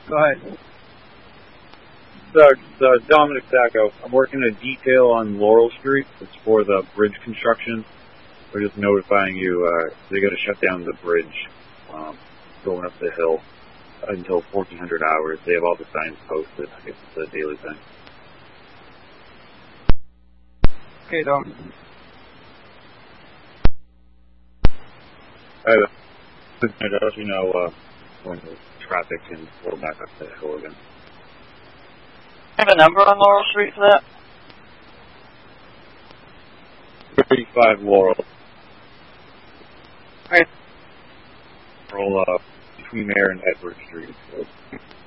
Go ahead. Dominic Sacco. I'm working a detail on Laurel Street. It's for the bridge construction. We're just notifying you they got to shut down the bridge going up the hill until 1400 hours. They have all the signs posted. I guess it's a daily thing. Okay, Dom. I'll let you know when the traffic can flow back up the hill again. Have a number on Laurel Street for that? 35 Laurel. Right. Laurel between there and Edward Street. So.